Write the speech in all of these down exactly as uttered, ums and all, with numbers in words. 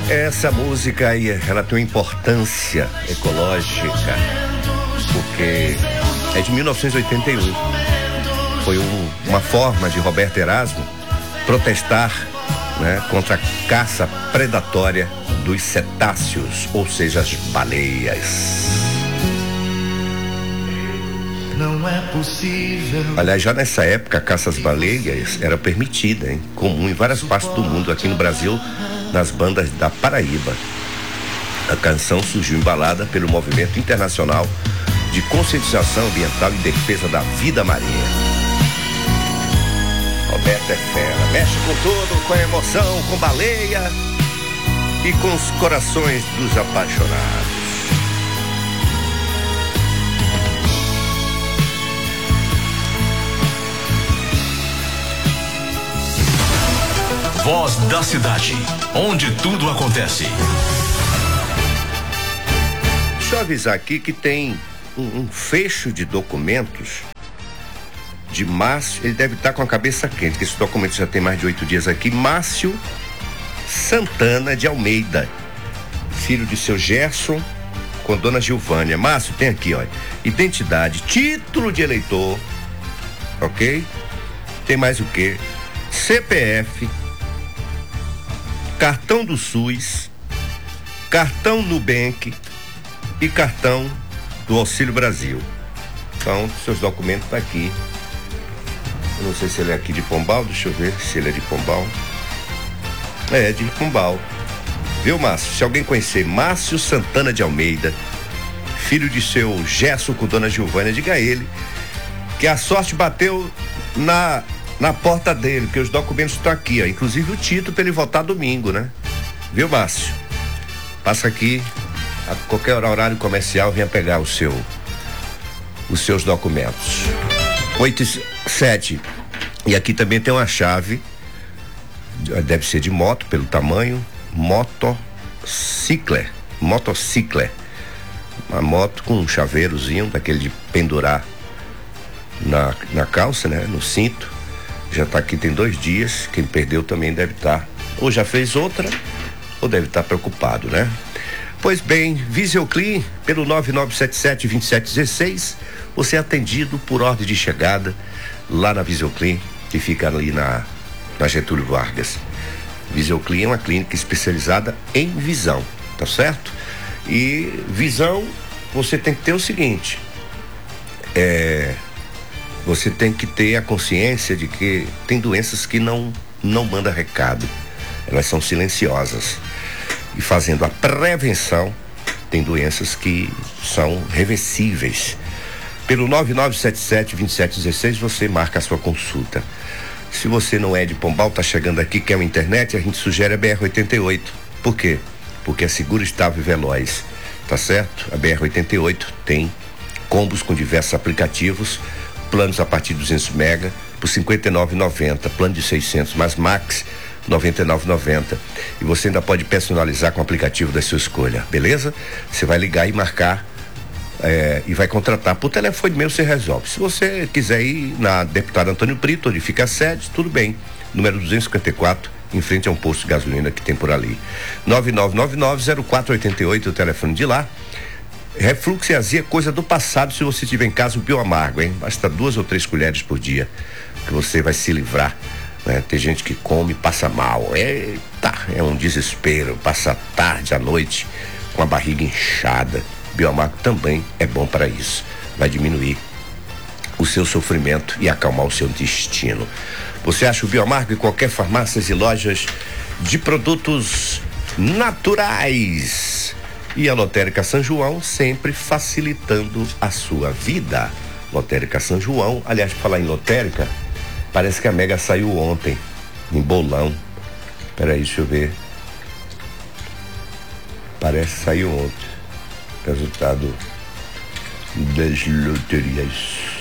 Essa música aí, ela tem uma importância ecológica, porque é de mil novecentos e oitenta e um. Foi um, uma forma de Roberto Erasmo protestar, né, contra a caça predatória dos cetáceos, ou seja, as baleias. Não é possível. Aliás, já nessa época a caça às baleias era permitida, hein? Comum em várias partes do mundo. Aqui no Brasil, nas bandas da Paraíba. A canção surgiu embalada pelo movimento internacional de conscientização ambiental e defesa da vida marinha. Roberto é fera, mexe com tudo, com a emoção, com baleia e com os corações dos apaixonados. Voz da cidade, onde tudo acontece. Deixa eu avisar aqui que tem um, um fecho de documentos de Márcio. Ele deve estar com a cabeça quente, que esse documento já tem mais de oito dias aqui. Márcio Santana de Almeida, filho de seu Gerson com dona Gilvânia. Márcio, tem aqui, ó, identidade, título de eleitor, ok? Tem mais o quê? C P F, cartão do SUS, cartão Nubank e cartão do Auxílio Brasil. Então, seus documentos estão aqui. Eu não sei se ele é aqui de Pombal, deixa eu ver se ele é de Pombal. É, de Pombal. Viu, Márcio? Se alguém conhecer Márcio Santana de Almeida, filho de seu Gerson com dona Gilvânia, diga a ele que a sorte bateu na... na porta dele, porque os documentos estão aqui, ó, inclusive o título para ele votar domingo, né? Viu, Márcio? Passa aqui, a qualquer horário comercial, venha pegar o seu, os seus documentos. oito e sete. E aqui também tem uma chave, deve ser de moto, pelo tamanho, motociclé, motociclé. Uma moto com um chaveirozinho, daquele de pendurar na, na calça, né? No cinto. Já está aqui tem dois dias. Quem perdeu também deve estar, tá, ou já fez outra, ou deve estar tá preocupado, né? Pois bem, Visioclean, pelo nove nove sete sete, dois sete um seis, você é atendido por ordem de chegada lá na Visioclean, que fica ali na, na Getúlio Vargas. Visioclean é uma clínica especializada em visão, tá certo? E visão, você tem que ter o seguinte, é... você tem que ter a consciência de que tem doenças que não, não mandam recado. Elas são silenciosas. E fazendo a prevenção, tem doenças que são reversíveis. Pelo nove nove sete sete, dois sete um seis, você marca a sua consulta. Se você não é de Pombal, tá chegando aqui, quer uma internet, a gente sugere a B R oitenta e oito. Por quê? Porque é seguro, estável e veloz. Tá certo? A B R oitenta e oito tem combos com diversos aplicativos, planos a partir de duzentos mega por cinquenta e nove reais e noventa centavos, plano de seiscentos mais Max noventa e nove reais e noventa centavos, e você ainda pode personalizar com o aplicativo da sua escolha, beleza? Você vai ligar e marcar é, e vai contratar por telefone mesmo, você resolve. Se você quiser ir na deputada Antônio Brito, onde fica a sede, tudo bem, número duzentos e cinquenta e quatro, em frente a um posto de gasolina que tem por ali. Nove nove nove nove, zero quatro oito oito, o telefone de lá. Refluxo e azia é coisa do passado se você tiver em casa o bioamargo, hein? Basta duas ou três colheres por dia que você vai se livrar, né? Tem gente que come e passa mal. Eita, é um desespero, passa tarde à noite com a barriga inchada. Bioamargo também é bom para isso. Vai diminuir o seu sofrimento e acalmar o seu intestino. Você acha o bioamargo em qualquer farmácias e lojas de produtos naturais. E a Lotérica São João sempre facilitando a sua vida. Lotérica São João, aliás, para falar em lotérica, parece que a Mega saiu ontem, em bolão. Peraí, deixa eu ver. Parece que saiu ontem. Resultado das loterias.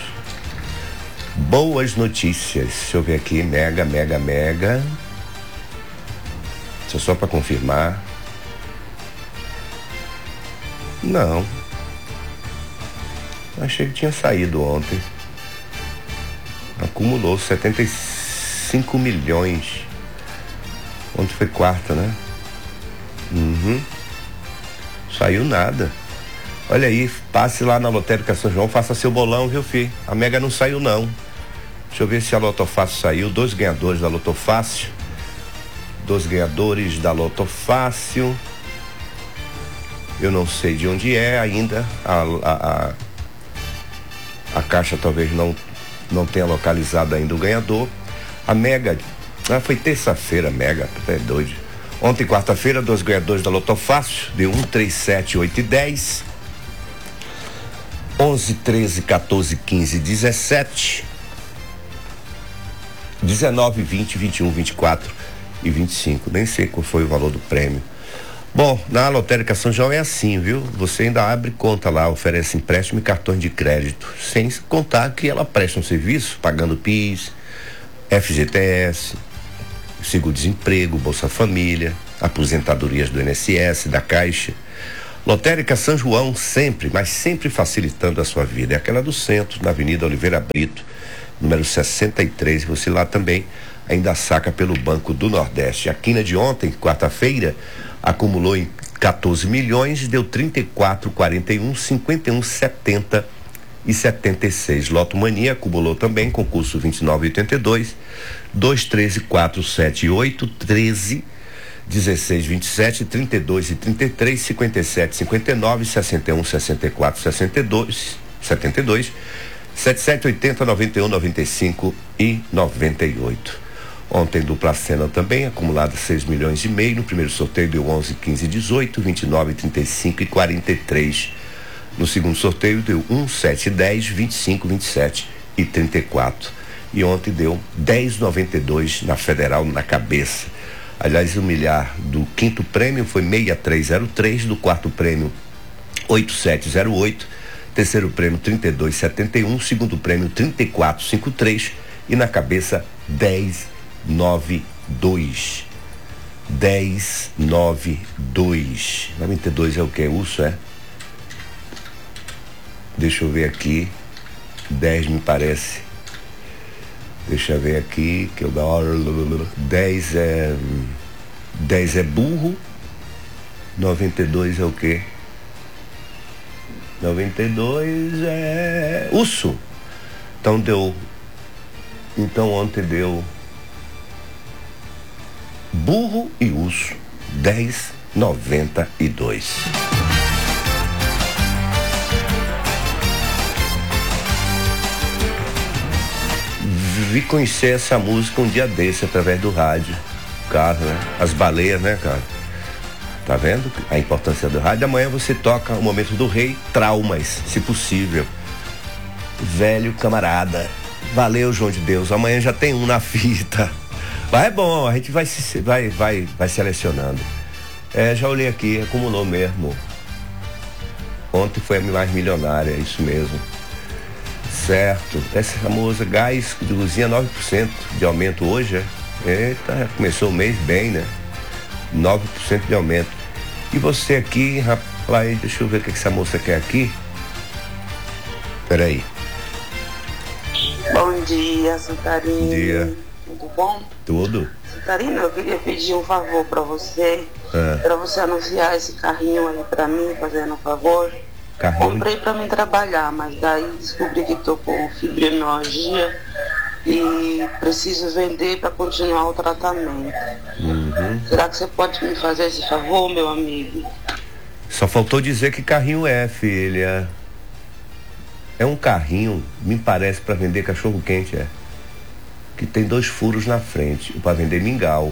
Boas notícias. Deixa eu ver aqui, Mega, Mega, Mega. Isso é só para confirmar. Não. Achei que tinha saído ontem. Acumulou setenta e cinco milhões. Ontem foi quarta, né? Uhum. Saiu nada. Olha aí, passe lá na Lotérica São João, faça seu bolão, viu, filho? A Mega não saiu, não. Deixa eu ver se a Lotofácil saiu. Dois ganhadores da Lotofácil. Dois ganhadores da Lotofácil. Eu não sei de onde é ainda. A, a, a, a Caixa talvez não, não tenha localizado ainda o ganhador. A Mega, ah, foi terça-feira, Mega, tu é doido. Ontem, quarta-feira, dois ganhadores da Lotofácil. Deu um, três, sete, oito e dez. onze, treze, quatorze, quinze, dezessete. dezenove, vinte, vinte e um, vinte e quatro e vinte e cinco. Nem sei qual foi o valor do prêmio. Bom, na Lotérica São João é assim, viu? Você ainda abre conta lá, oferece empréstimo e cartões de crédito, sem contar que ela presta um serviço pagando PIS, F G T S, seguro-desemprego, Bolsa Família, aposentadorias do I N S S, da Caixa. Lotérica São João sempre, mas sempre facilitando a sua vida. É aquela do centro, na Avenida Oliveira Brito, número sessenta e três. Você lá também ainda saca pelo Banco do Nordeste. A quina de ontem, quarta-feira, acumulou em quatorze milhões, deu trinta e quatro, quarenta e um, cinquenta e um, setenta e setenta e seis. Loto Mania acumulou também, concurso vinte e nove, oitenta e dois, dois, treze, quatro, sete, oito, treze, dezesseis, vinte e sete, trinta e dois e trinta e três, cinquenta e sete, cinquenta e nove, sessenta e um, sessenta e quatro, sessenta e dois, setenta e dois, setenta e sete, oitenta, noventa e um, noventa e cinco e noventa e oito. Ontem dupla cena também, acumulada seis milhões e meio. No primeiro sorteio deu onze, quinze, dezoito, vinte e nove, trinta e cinco e quarenta e três. No segundo sorteio deu um, sete, dez, vinte e cinco, vinte e sete e trinta e quatro. E ontem deu dez, noventa e dois na Federal na cabeça. Aliás, o milhar do quinto prêmio foi seis mil trezentos e três, do quarto prêmio oito mil setecentos e oito, terceiro prêmio trinta e dois, setenta e um, segundo prêmio trinta e quatro, cinquenta e três e na cabeça dez, noventa e dois. dez, noventa e dois. noventa e dois é o que? Urso, é? Deixa eu ver aqui. dez me parece. Deixa eu ver aqui, que eu da hora. dez é. dez é burro. noventa e dois é o quê? noventa e dois é. Urso. Então deu. Então ontem deu. Burro e urso. dez, noventa e dois. Vi conhecer essa música um dia desse através do rádio, carro, né? As baleias, né, cara? Tá vendo a importância do rádio? Amanhã você toca o Momento do Rei, Traumas, se possível. Velho camarada. Valeu, João de Deus. Amanhã já tem um na fita. Mas é bom, a gente vai se vai, vai, vai selecionando. É, já olhei aqui, acumulou mesmo. Ontem foi a mais milionária, é isso mesmo. Certo. Essa famosa gás de cozinha, nove por cento de aumento hoje, é? Eita, já começou o mês bem, né? nove por cento de aumento. E você aqui, rapaz, deixa eu ver o que essa moça quer aqui. Peraí. Bom dia, Santarino. Bom dia. Tudo bom? Tudo. Santarino, eu queria pedir um favor pra você. Ah. Pra você anunciar esse carrinho aí pra mim, fazendo um favor. Carrinho. Comprei pra mim trabalhar, mas daí descobri que tô com fibromialgia e preciso vender pra continuar o tratamento. Uhum. Será que você pode me fazer esse favor, meu amigo? Só faltou dizer que carrinho é, filha. É um carrinho, me parece, para vender cachorro quente, é. Que tem dois furos na frente, para vender mingau.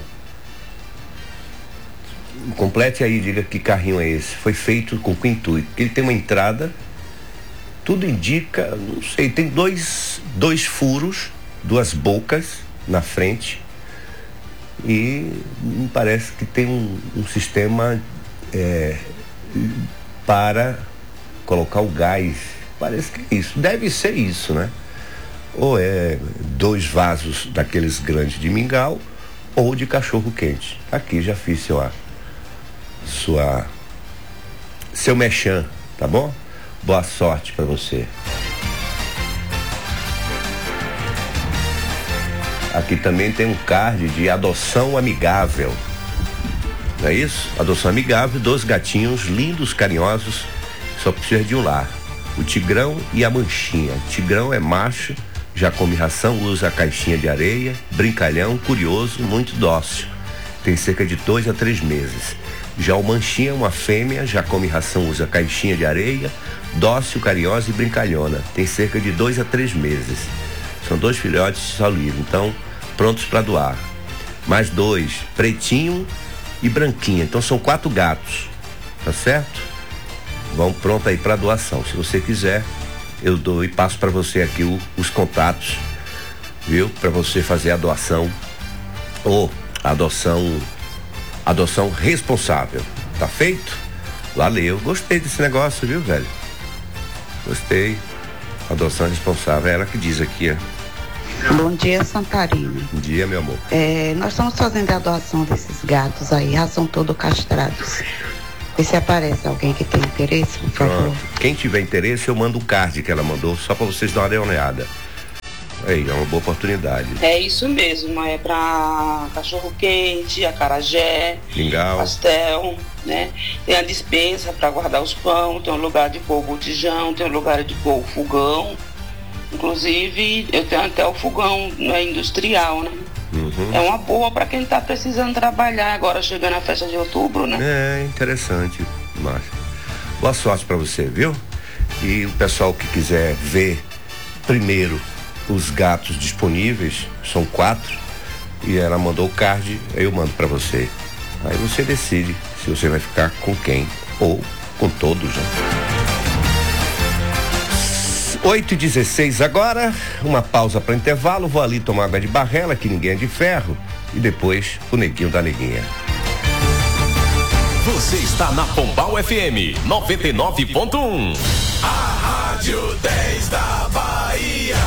Complete aí, diga que carrinho é esse. Foi feito com que intuito? Ele tem uma entrada, tudo indica, não sei, tem dois, dois furos, duas bocas na frente e me parece que tem um, um sistema é, para colocar o gás. Parece que é isso, deve ser isso, né? Ou é dois vasos daqueles grandes de mingau ou de cachorro quente. Aqui já fiz sua sua seu mechan, tá bom? Boa sorte para você. Aqui também tem um card de adoção amigável, não é isso? Adoção amigável, dois gatinhos lindos, carinhosos, só precisa de um lar. O Tigrão e a Manchinha. Tigrão é macho, já come ração, usa a caixinha de areia, brincalhão, curioso, muito dócil. Tem cerca de dois a três meses. Já o Manchinha é uma fêmea, já come ração, usa caixinha de areia, dócil, carinhosa e brincalhona. Tem cerca de dois a três meses. São dois filhotes só livre, então prontos para doar. Mais dois, pretinho e branquinha. Então são quatro gatos, tá certo? Vão pronto aí para doação. Se você quiser, eu dou e passo para você aqui o, os contatos, viu? Para você fazer a doação ou adoção, adoção responsável. Tá feito? Valeu, gostei desse negócio, viu, velho? Gostei. Adoção responsável, é ela que diz aqui, ó. Bom dia, Santarina. Bom dia, meu amor. É, nós estamos fazendo a doação desses gatos aí, já são todos castrados. Vê se aparece alguém que tem interesse, por favor. Pronto. Quem tiver interesse, eu mando o card que ela mandou, só para vocês darem uma olhada. Aí, é uma boa oportunidade. É isso mesmo, é para cachorro quente, acarajé, mingau, pastel, né? Tem a despensa para guardar os pão, tem um lugar de pôr o botijão, tem um lugar de pôr o fogão. Inclusive, eu tenho até o fogão, né, industrial, né? Uhum. É uma boa para quem está precisando trabalhar agora, chegando a festa de outubro, né? É, interessante, Márcia. Boa sorte para você, viu? E o pessoal que quiser ver primeiro os gatos disponíveis, são quatro, e ela mandou o card, aí eu mando para você. Aí você decide se você vai ficar com quem, ou com todos, né? oito e dezesseis agora, uma pausa para intervalo, vou ali tomar água de barrela, que ninguém é de ferro, e depois o neguinho da neguinha. Você está na Pombal F M noventa e nove ponto um. A Rádio dez da Bahia.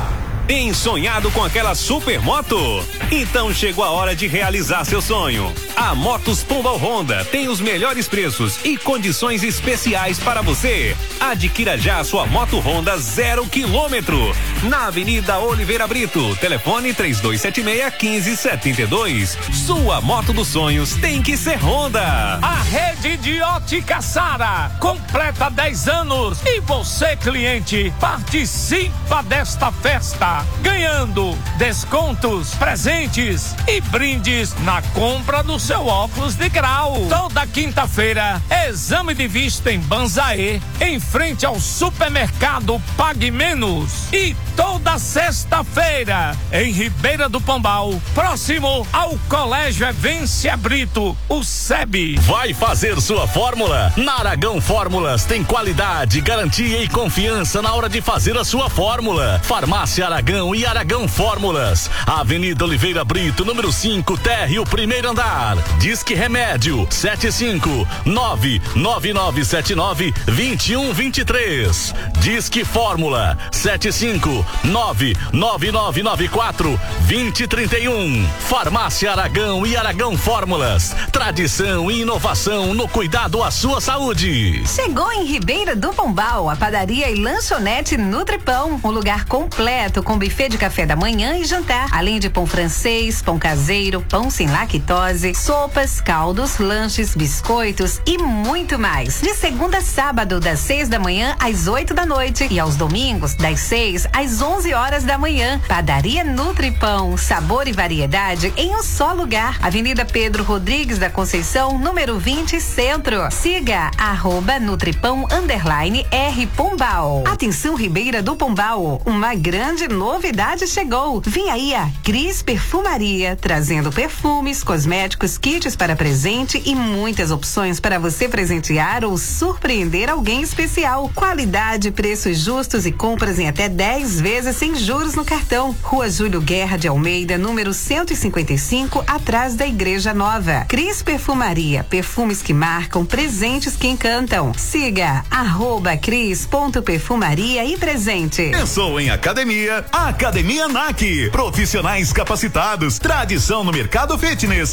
Tem sonhado com aquela super moto? Então chegou a hora de realizar seu sonho. A Motos Pombal Honda tem os melhores preços e condições especiais para você. Adquira já a sua moto Honda zero quilômetro. Na Avenida Oliveira Brito, telefone três dois sete seis, um cinco sete dois. Sua moto dos sonhos tem que ser Honda. A rede de ótica Sara completa dez anos e você, cliente, participa desta festa, ganhando descontos, presentes e brindes na compra do seu óculos de grau. Toda quinta-feira, exame de vista em Banzaê, em frente ao supermercado Pague Menos. E toda sexta-feira, em Ribeira do Pombal, próximo ao Colégio Evência Brito, o S E B. Vai fazer sua fórmula? Na Aragão Fórmulas tem qualidade, garantia e confiança na hora de fazer a sua fórmula. Farmácia Aragão e Aragão Fórmulas. Avenida Oliveira Brito, número cinco, térreo, primeiro andar. Disque Remédio sete cinco nove nove nove sete nove dois um dois três. Disque Fórmula sete cinco nove nove nove nove quatro dois zero três um. Farmácia Aragão e Aragão Fórmulas. Tradição e inovação no cuidado à sua saúde. Chegou em Ribeira do Pombal a padaria e lanchonete Nutripão, um lugar completo com buffet de café da manhã e jantar, além de pão francês, pão caseiro, pão sem lactose, sopas, caldos, lanches, biscoitos e muito mais. De segunda a sábado, das seis da manhã às oito da noite e aos domingos, das seis às onze horas da manhã. Padaria Nutripão, sabor e variedade em um só lugar. Avenida Pedro Rodrigues da Conceição, número vinte, Centro. Siga arroba Nutripão underline R Pombal. Atenção, Ribeira do Pombal, uma grande novidade chegou. Vem aí a Cris Perfumaria, trazendo perfumes, cosméticos, kits para presente e muitas opções para você presentear ou surpreender alguém especial. Qualidade, preços justos e compras em até dez vezes sem juros no cartão. Rua Júlio Guerra de Almeida, número cento e cinquenta e cinco, atrás da Igreja Nova. Cris Perfumaria, perfumes que marcam, presentes que encantam. Siga arroba Cris ponto perfumaria e presente. Pensou em academia? Academia N A C. Profissionais capacitados, tradição no mercado fitness e uma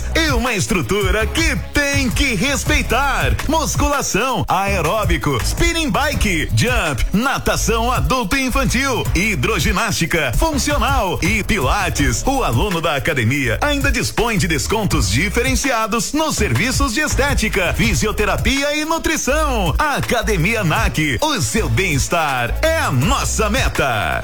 uma estrutura que tem que respeitar. Musculação, aeróbico, spinning bike, jump, natação adulto e infantil, hidroginástica, funcional e pilates. O aluno da academia ainda dispõe de descontos diferenciados nos serviços de estética, fisioterapia e nutrição. Academia N A C, o seu bem-estar é a nossa meta.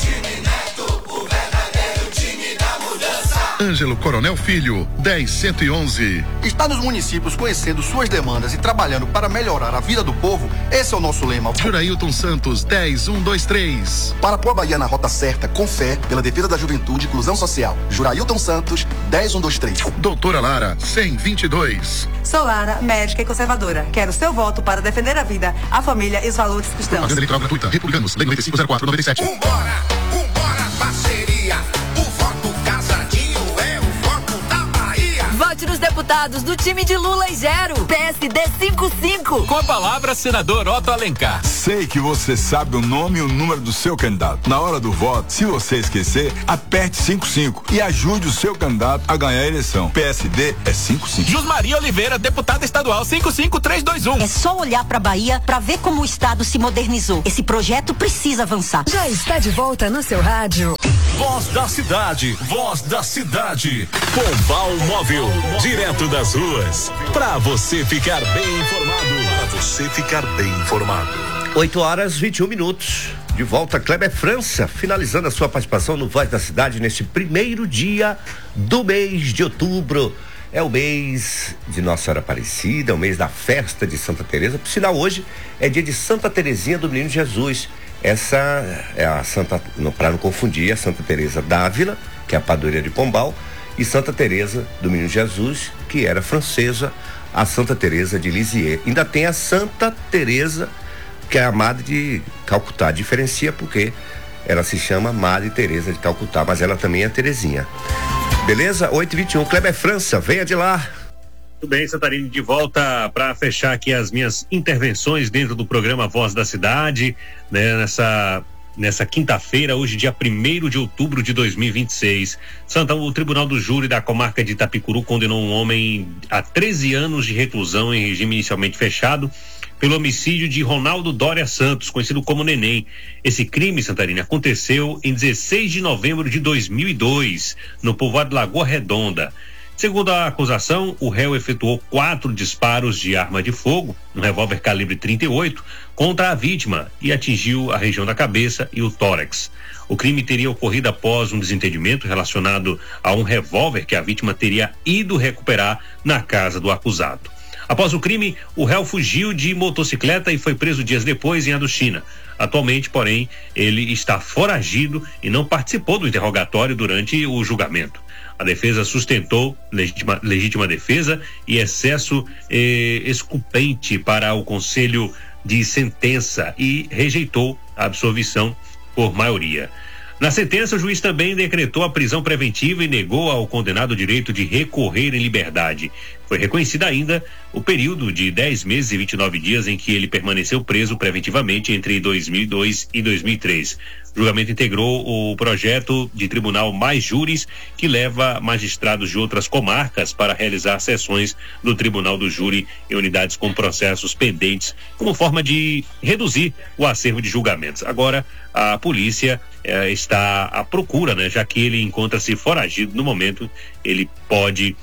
Ângelo Coronel Filho, dez cento e onze. Está nos municípios conhecendo suas demandas e trabalhando para melhorar a vida do povo, esse é o nosso lema. Jurailton Santos, dez mil cento e vinte e três. Para pôr a Bahia na rota certa, com fé, pela defesa da juventude e inclusão social. Jurailton Santos, dez mil cento e vinte e três. Doutora Lara, cem e vinte e dois. Sou Lara, médica e conservadora. Quero seu voto para defender a vida, a família e os valores cristãos. Propaganda eleitoral gratuita. Republicanos, lei noventa e cinco zero quatro noventa e sete. Vambora, vambora, parceria. O voto casadinho é o voto da Bahia. Vote nos deputados do time de Lula e Gero. P S D cinquenta e cinco. Com a palavra, senador Otto Alencar. Sei que você sabe o nome e o número do seu candidato. Na hora do voto, se você esquecer, aperte cinquenta e cinco e ajude o seu candidato a ganhar a eleição. P S D é cinquenta e cinco. Jusmaria Oliveira, deputada estadual cinco cinco três dois um. É só olhar pra Bahia pra ver como o estado se modernizou. Esse projeto precisa avançar. Já está de volta no seu rádio. Voz da cidade, voz da cidade. Pombal Móvel, direto das ruas. Pra você ficar bem informado. Pra você ficar bem informado. oito horas e vinte e um minutos. De volta, Kleber França, finalizando a sua participação no Voz da Cidade neste primeiro dia do mês de outubro. É o mês de Nossa Senhora Aparecida, é o mês da festa de Santa Teresa. Por sinal, hoje é dia de Santa Terezinha do Menino Jesus. Essa é a Santa, para não confundir, a Santa Teresa d'Ávila, que é a padroeira de Pombal, e Santa Teresa do Menino Jesus, que era francesa, a Santa Teresa de Lisieux. Ainda tem a Santa Teresa, que é a Madre de Calcutá. Diferencia porque ela se chama Madre Teresa de Calcutá, mas ela também é Terezinha. Beleza? oito e vinte e um. Kleber França, venha de lá. Tudo bem, Santarino, de volta para fechar aqui as minhas intervenções dentro do programa Voz da Cidade, né, nessa nessa quinta-feira, hoje dia primeiro de outubro de dois mil e vinte e seis. Santão, o Tribunal do Júri da comarca de Itapicuru condenou um homem a treze anos de reclusão em regime inicialmente fechado pelo homicídio de Ronaldo Dória Santos, conhecido como Neném. Esse crime, Santarino, aconteceu em dezesseis de novembro de dois mil e dois, no povoado de Lagoa Redonda. Segundo a acusação, o réu efetuou quatro disparos de arma de fogo, um revólver calibre trinta e oito, contra a vítima e atingiu a região da cabeça e o tórax. O crime teria ocorrido após um desentendimento relacionado a um revólver que a vítima teria ido recuperar na casa do acusado. Após o crime, o réu fugiu de motocicleta e foi preso dias depois em Aduchina. Atualmente, porém, ele está foragido e não participou do interrogatório durante o julgamento. A defesa sustentou legítima, legítima defesa e excesso eh, esculpente para o conselho de sentença e rejeitou a absolvição por maioria. Na sentença, o juiz também decretou a prisão preventiva e negou ao condenado o direito de recorrer em liberdade. Foi reconhecido ainda o período de dez meses e vinte e nove dias em que ele permaneceu preso preventivamente entre dois mil e dois e dois mil e três. O julgamento integrou o projeto de tribunal Mais Júris, que leva magistrados de outras comarcas para realizar sessões do Tribunal do Júri em unidades com processos pendentes, como forma de reduzir o acervo de julgamentos. Agora, a polícia eh, está à procura, né? Já que ele encontra-se foragido no momento, ele pode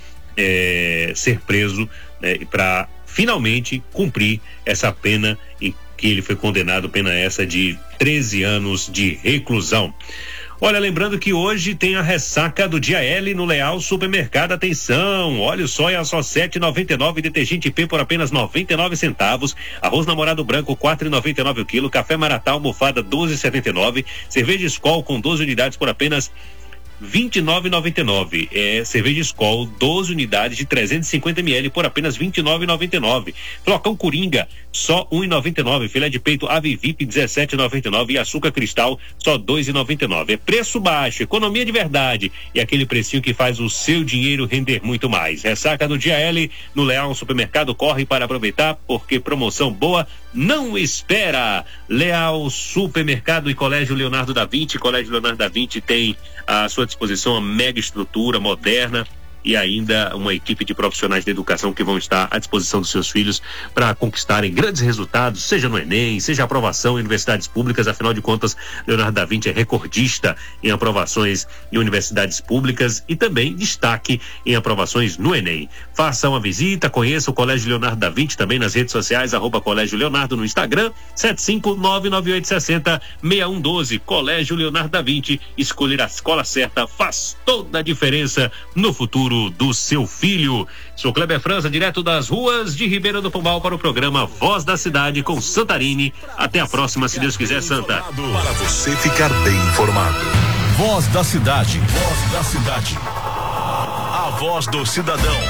eh, ser preso, né, para finalmente cumprir essa pena em que ele foi condenado, pena essa de treze anos de reclusão. Olha, lembrando que hoje tem a ressaca do dia L no Leal Supermercado. Atenção, óleo soia só sete reais e noventa e nove, detergente P por apenas noventa e nove centavos, arroz namorado branco quatro reais e noventa e nove o quilo, café Maratá almofada doze reais e setenta e nove, cerveja Skol com doze unidades por apenas vinte e nove reais e noventa e nove. É cerveja Skol doze unidades de trezentos e cinquenta mililitros por apenas vinte e nove reais e noventa e nove. Flocão Coringa só um real e noventa e nove. Filé de peito Ave V I P dezessete reais e noventa e nove e açúcar cristal só dois reais e noventa e nove. É preço baixo, economia de verdade e aquele precinho que faz o seu dinheiro render muito mais. Ressaca do dia L no Leal Supermercado, corre para aproveitar porque promoção boa não espera. Leal Supermercado e Colégio Leonardo da Vinci. Colégio Leonardo da Vinci tem à sua disposição uma mega estrutura moderna, e ainda uma equipe de profissionais da educação que vão estar à disposição dos seus filhos para conquistarem grandes resultados, seja no Enem, seja aprovação em universidades públicas. Afinal de contas, Leonardo da Vinci é recordista em aprovações em universidades públicas e também destaque em aprovações no Enem. Faça uma visita, conheça o Colégio Leonardo da Vinci também nas redes sociais, arroba Colégio Leonardo no Instagram, sete cinco nove nove oito seis zero seis um um doze. Colégio Leonardo da Vinci, escolher a escola certa faz toda a diferença no futuro do seu filho. Sou Kleber França, direto das ruas de Ribeira do Pombal para o programa Voz da Cidade com Santarini. Até a próxima, se Deus quiser, Santa. Para você ficar bem informado. Voz da Cidade. Voz da Cidade. A voz do cidadão.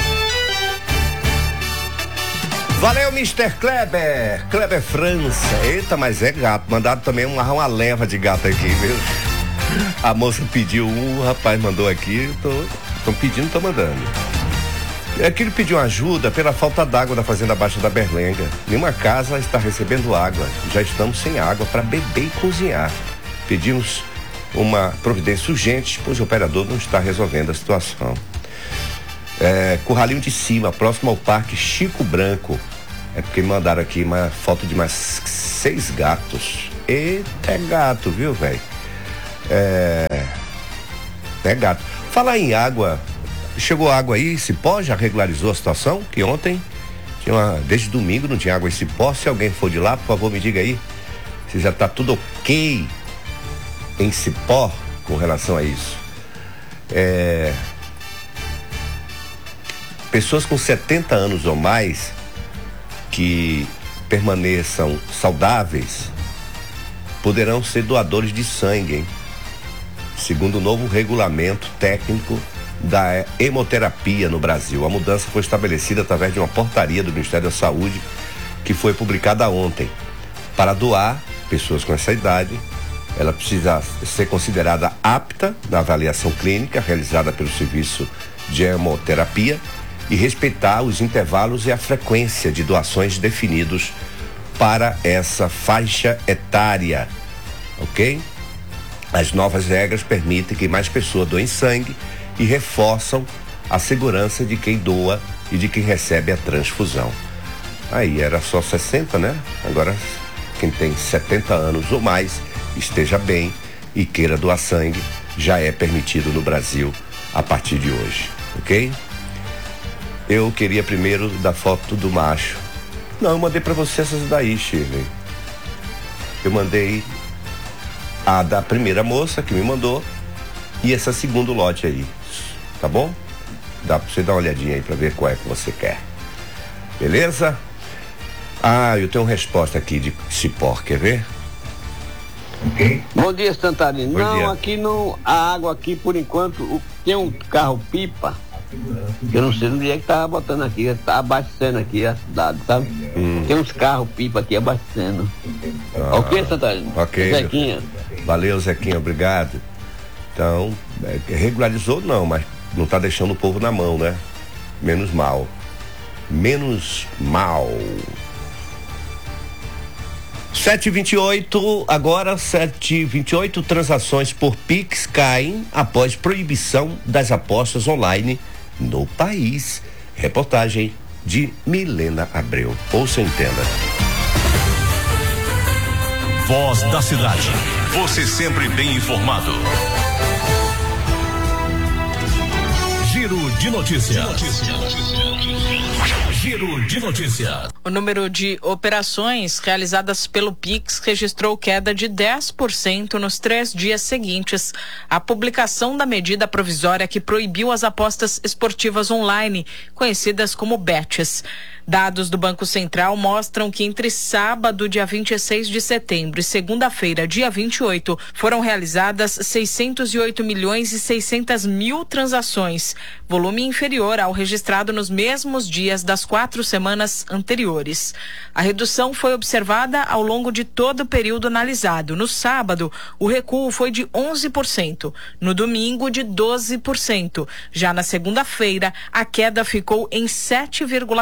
Valeu, mister Kleber, Kleber França. Eita, mas é gato. Mandaram também uma, uma leva de gato aqui, viu? A moça pediu um, o rapaz mandou aqui. Estão pedindo, tô mandando. É que ele pediu ajuda pela falta d'água da Fazenda Baixa da Berlenga. Nenhuma casa está recebendo água. Já estamos sem água para beber e cozinhar. Pedimos uma providência urgente, pois o operador não está resolvendo a situação. É, Curralinho de Cima, próximo ao Parque Chico Branco. É porque me mandaram aqui uma foto de mais seis gatos. Eita, é gato, viu, velho? É... é gato. Falar em água, chegou água aí, Cipó, já regularizou a situação? Que ontem, tinha uma, desde domingo não tinha água em Cipó. Se alguém for de lá, por favor, me diga aí se já tá tudo ok em Cipó com relação a isso. É... Pessoas com setenta anos ou mais que permaneçam saudáveis poderão ser doadores de sangue, hein? Segundo o novo regulamento técnico da hemoterapia no Brasil. A mudança foi estabelecida através de uma portaria do Ministério da Saúde que foi publicada ontem. Para doar, pessoas com essa idade, ela precisa ser considerada apta na avaliação clínica realizada pelo serviço de hemoterapia e respeitar os intervalos e a frequência de doações definidos para essa faixa etária, ok? As novas regras permitem que mais pessoas doem sangue e reforçam a segurança de quem doa e de quem recebe a transfusão. Aí era só sessenta, né? Agora quem tem setenta anos ou mais esteja bem e queira doar sangue já é permitido no Brasil a partir de hoje, ok? Eu queria primeiro da foto do macho. Não, eu mandei pra você essas daí, Shirley. Eu mandei a da primeira moça que me mandou e essa segundo lote aí, tá bom? Dá pra você dar uma olhadinha aí pra ver qual é que você quer. Beleza? Ah, eu tenho uma resposta aqui de Cipó, quer ver? Okay. Bom dia, Santarino. Bom não, dia. Aqui não, a água aqui por enquanto, o, tem um carro pipa, eu não sei onde é que tava botando aqui, tá abastecendo aqui a cidade, sabe? Hum. Tem uns carros pipa aqui abastecendo. Ah, ok, Santarino? Ok. Zequinha. Valeu, Zequinha, obrigado. Então, é, regularizou não, mas não tá deixando o povo na mão, né? Menos mal. Menos mal. sete e vinte e oito, agora sete e vinte e oito, transações por Pix caem após proibição das apostas online no país. Reportagem de Milena Abreu. Ouça e entenda. Voz da Cidade. Você sempre bem informado. Giro de notícias. Giro de notícias. O número de operações realizadas pelo Pix registrou queda de dez por cento nos três dias seguintes à publicação da medida provisória que proibiu as apostas esportivas online, conhecidas como bets. Dados do Banco Central mostram que entre sábado, dia vinte e seis de setembro, e segunda-feira, dia vinte e oito, foram realizadas seiscentos e oito milhões e seiscentas mil transações, volume inferior ao registrado nos mesmos dias das quatro semanas anteriores. A redução foi observada ao longo de todo o período analisado. No sábado, o recuo foi de onze por cento, no domingo de doze por cento. Já na segunda-feira, a queda ficou em sete vírgula quatro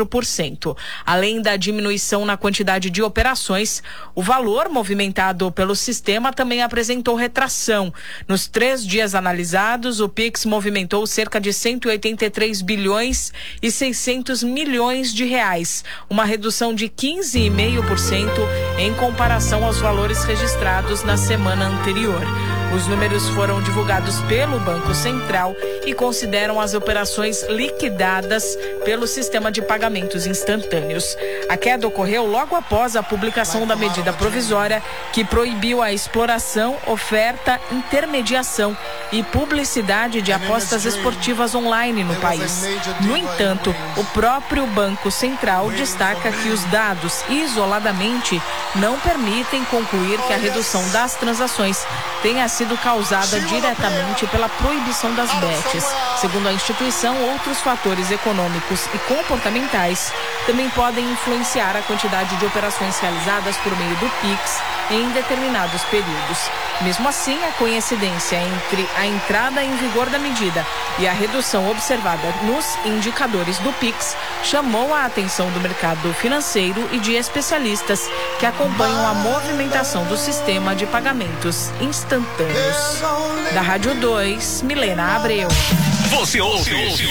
por cento. Além da diminuição na quantidade de operações, o valor movimentado pelo sistema também apresentou retração. Nos três dias analisados, o Pix movimentou cerca de cento e oitenta e três bilhões e seiscentos milhões de reais, uma redução de quinze vírgula cinco por cento em comparação aos valores registrados na semana anterior. Os números foram divulgados pelo Banco Central e consideram as operações liquidadas pelo sistema de pagamentos instantâneos. A queda ocorreu logo após a publicação da medida provisória que proibiu a exploração, oferta, intermediação e publicidade de apostas esportivas online no país. No entanto, o próprio Banco Central destaca que os dados isoladamente não permitem concluir que a redução das transações tenha sido causada diretamente pela proibição das bets. Segundo a instituição, outros fatores econômicos e comportamentais também podem influenciar a quantidade de operações realizadas por meio do Pix em determinados períodos. Mesmo assim, a coincidência entre a entrada em vigor da medida e a redução observada nos indicadores do Pix chamou a atenção do mercado financeiro e de especialistas que acompanham a movimentação do sistema de pagamentos instantâneos. Da Rádio dois, Milena Abreu. Você ouve,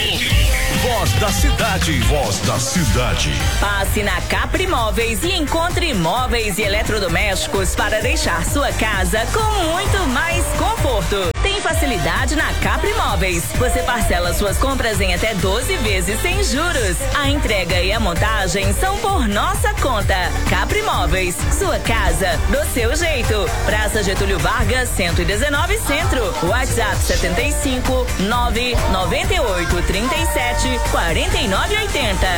Voz da Cidade. Voz da Cidade. Passe na Capri Móveis e encontre móveis e eletrodomésticos para deixar sua casa com muito mais conforto. Tem facilidade na Capri Móveis. Você parcela suas compras em até doze vezes sem juros. A entrega e a montagem são por nossa conta. Capri Móveis, sua casa do seu jeito. Praça Getúlio Vargas, cento e dezenove Centro. WhatsApp setenta e cinco, nove noventa e oito, trinta e sete, quarenta e nove oitenta.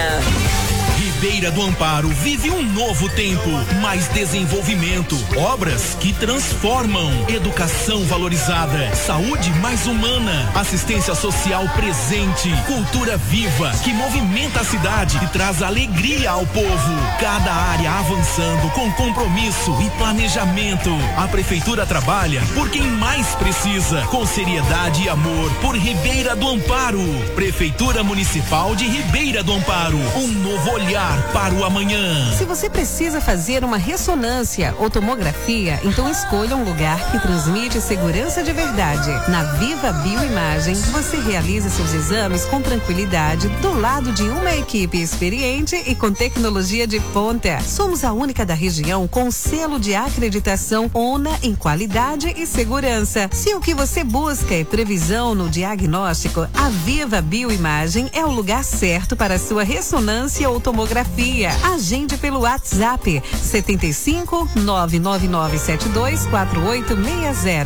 Ribeira do Amparo vive um novo tempo, mais desenvolvimento, obras que transformam, educação valorizada, saúde mais humana, assistência social presente, cultura viva que movimenta a cidade e traz alegria ao povo. Cada área avançando com compromisso e planejamento. A prefeitura trabalha por quem mais precisa, com seriedade e amor por Ribeira do Amparo. Prefeitura Municipal de Ribeira do Amparo, um novo olhar para o amanhã. Se você precisa fazer uma ressonância ou tomografia, então escolha um lugar que transmite segurança de verdade. Na Viva Bioimagem, você realiza seus exames com tranquilidade, do lado de uma equipe experiente e com tecnologia de ponta. Somos a única da região com selo de acreditação ONA em qualidade e segurança. Se o que você busca é previsão no diagnóstico, a Viva Bioimagem é o lugar certo para sua ressonância ou tomografia. Agende pelo WhatsApp setenta e cinco, nove nove nove sete dois quatro oito seis zero.